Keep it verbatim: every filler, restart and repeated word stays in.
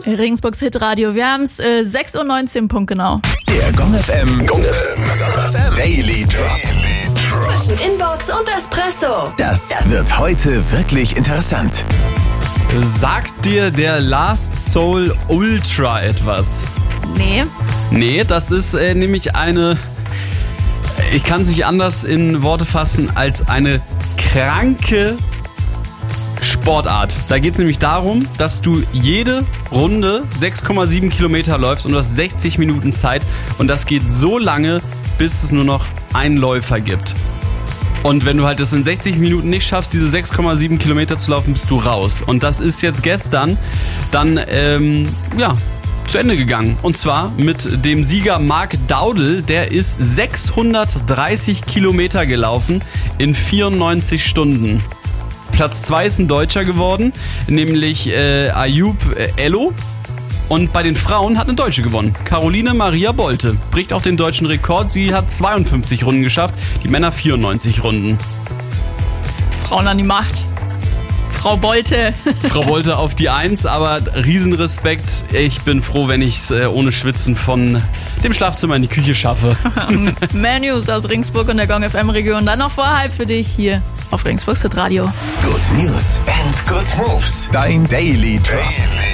Regensburgs Hitradio. Wir haben es äh, sechs Uhr neunzehn, Punkt genau. Der Gong F M, Gong F M Daily Drop. Zwischen Inbox und Espresso. Das wird heute wirklich interessant. Sagt dir der Last Soul Ultra etwas? Nee. Nee, das ist äh, nämlich eine, ich kann es nicht anders in Worte fassen, als eine kranke Sportart. Da geht es nämlich darum, dass du jede Runde sechs Komma sieben Kilometer läufst und du hast sechzig Minuten Zeit und das geht so lange, bis es nur noch einen Läufer gibt. Und wenn du halt das in sechzig Minuten nicht schaffst, diese sechs Komma sieben Kilometer zu laufen, bist du raus. Und das ist jetzt gestern dann, ähm, ja, zu Ende gegangen. Und zwar mit dem Sieger Mark Daudel, der ist sechshundertdreißig Kilometer gelaufen in vierundneunzig Stunden. Platz zwei ist ein Deutscher geworden, nämlich äh, Ayub äh, Ello. Und bei den Frauen hat eine Deutsche gewonnen. Caroline Maria Bolte bricht auch den deutschen Rekord. Sie hat zweiundfünfzig Runden geschafft, die Männer vierundneunzig Runden. Frauen an die Macht. Frau Bolte. Frau Bolte auf die Eins, aber Riesenrespekt. Ich bin froh, wenn ich es äh, ohne Schwitzen von dem Schlafzimmer in die Küche schaffe. Mehr News aus Regensburg und der Gong F M-Region. Dann noch vorhalb für dich hier auf Regensburgs Hitradio. Good News and Good Moves. Dein Daily Drop.